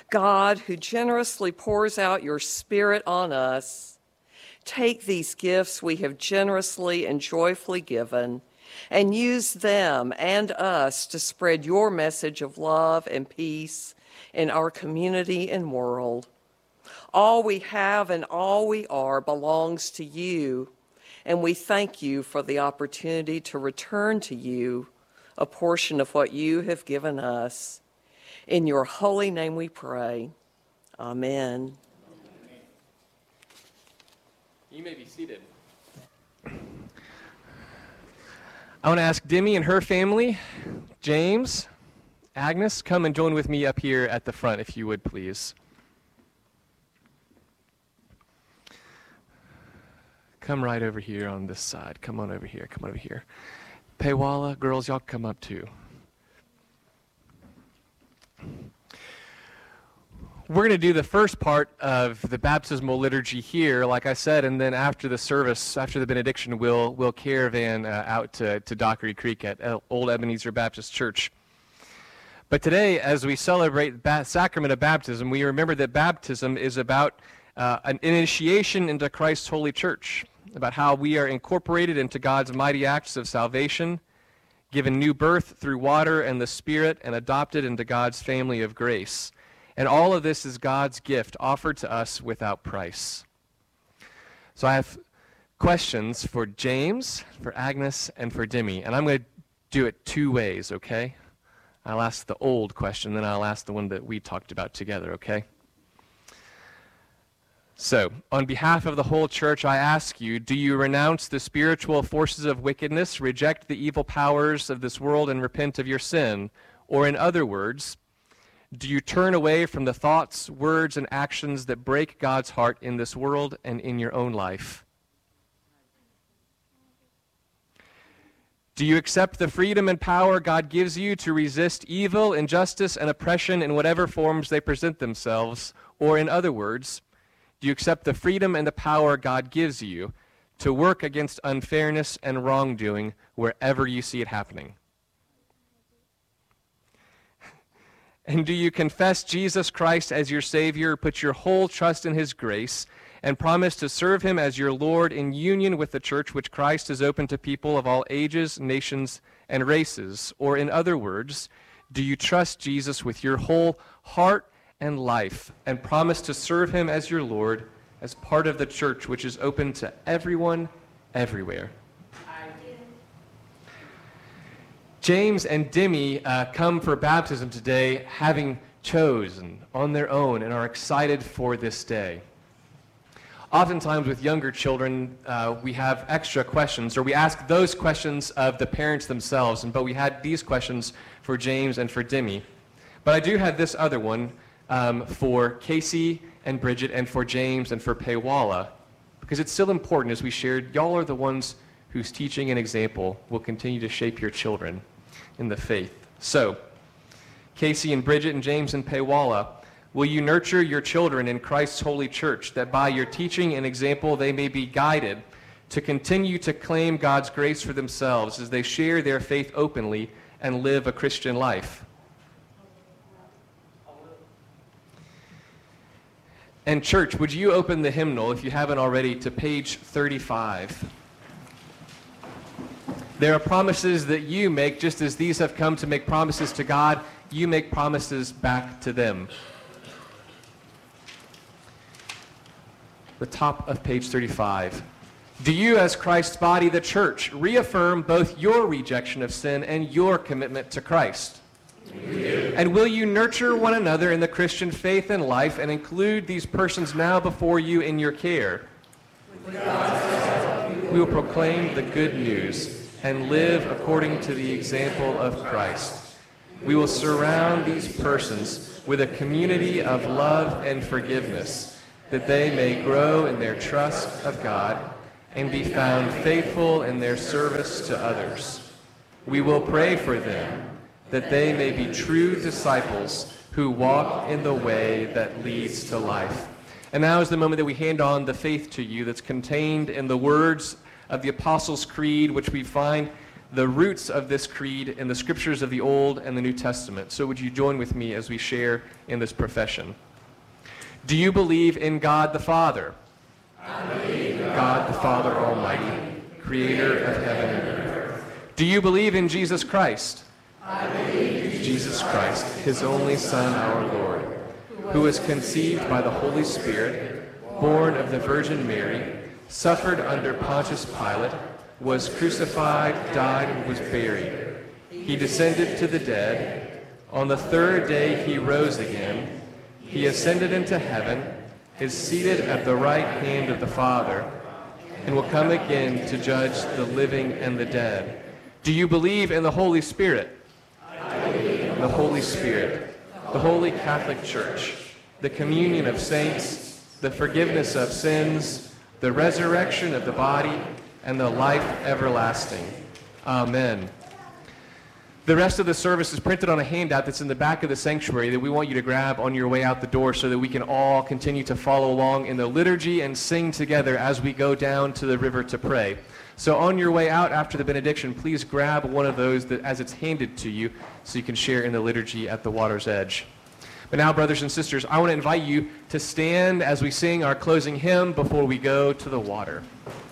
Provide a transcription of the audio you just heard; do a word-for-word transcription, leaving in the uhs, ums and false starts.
God, who generously pours out your Spirit on us, take these gifts we have generously and joyfully given and use them and us to spread your message of love and peace in our community and world. All we have and all we are belongs to you, and we thank you for the opportunity to return to you a portion of what you have given us. In your holy name we pray. Amen. You may be seated. I want to ask Demi and her family, James, Agnes, come and join with me up here at the front, if you would, please. Come right over here on this side. Come on over here. Come over here. Paywalla, girls, y'all come up too. We're going to do the first part of the baptismal liturgy here, like I said, and then after the service, after the benediction, we'll we'll caravan uh, out to, to Dockery Creek at Old Ebenezer Baptist Church. But today, as we celebrate the sacrament of baptism, we remember that baptism is about uh, an initiation into Christ's holy church, about how we are incorporated into God's mighty acts of salvation, given new birth through water and the Spirit, and adopted into God's family of grace. And all of this is God's gift offered to us without price. So I have questions for James, for Agnes, and for Demi. And I'm going to do it two ways, okay? I'll ask the old question, then I'll ask the one that we talked about together, okay? So, on behalf of the whole church, I ask you, do you renounce the spiritual forces of wickedness, reject the evil powers of this world, and repent of your sin? Or in other words, do you turn away from the thoughts, words, and actions that break God's heart in this world and in your own life? Do you accept the freedom and power God gives you to resist evil, injustice, and oppression in whatever forms they present themselves? Or in other words, do you accept the freedom and the power God gives you to work against unfairness and wrongdoing wherever you see it happening? And do you confess Jesus Christ as your Savior, put your whole trust in His grace, and promise to serve Him as your Lord in union with the church which Christ has opened to people of all ages, nations, and races? Or in other words, do you trust Jesus with your whole heart and life, and promise to serve Him as your Lord as part of the church which is open to everyone, everywhere? James and Demi uh, come for baptism today having chosen on their own and are excited for this day. Oftentimes with younger children, uh, we have extra questions, or we ask those questions of the parents themselves, and but we had these questions for James and for Demi. But I do have this other one um, for Casey and Bridget and for James and for Paywalla, because it's still important, as we shared, y'all are the ones whose teaching and example will continue to shape your children in the faith. So, Casey and Bridget and James and Paywalla, will you nurture your children in Christ's holy church, that by your teaching and example they may be guided to continue to claim God's grace for themselves as they share their faith openly and live a Christian life? And church, would you open the hymnal, if you haven't already, to page thirty-five. There are promises that you make, just as these have come to make promises to God, you make promises back to them. The top of page thirty-five. Do you, as Christ's body, the church, reaffirm both your rejection of sin and your commitment to Christ? We do. And will you nurture one another in the Christian faith and life and include these persons now before you in your care? With God's help, we will proclaim the good news and live according to the example of Christ. We will surround these persons with a community of love and forgiveness, that they may grow in their trust of God and be found faithful in their service to others. We will pray for them, that they may be true disciples who walk in the way that leads to life. And now is the moment that we hand on the faith to you that's contained in the words of the Apostles' Creed, which we find the roots of this creed in the scriptures of the Old and the New Testament. So would you join with me as we share in this profession? Do you believe in God the Father? I believe in God the Father Almighty, creator of heaven and earth. Do you believe in Jesus Christ? I believe in Jesus Christ, his only Son, our Lord, who was conceived by the Holy Spirit, born of the Virgin Mary, suffered under Pontius Pilate, was crucified, died, and was buried. He descended to the dead. On the third day he rose again. He ascended into heaven, is seated at the right hand of the Father, and will come again to judge the living and the dead. Do you believe in the Holy Spirit? I believe In the Holy Spirit, the Holy Catholic Church, the communion of saints, the forgiveness of sins, the resurrection of the body, and the life everlasting. Amen. The rest of the service is printed on a handout that's in the back of the sanctuary that we want you to grab on your way out the door so that we can all continue to follow along in the liturgy and sing together as we go down to the river to pray. So on your way out after the benediction, please grab one of those that, as it's handed to you so you can share in the liturgy at the water's edge. But now, brothers and sisters, I want to invite you to stand as we sing our closing hymn before we go to the water.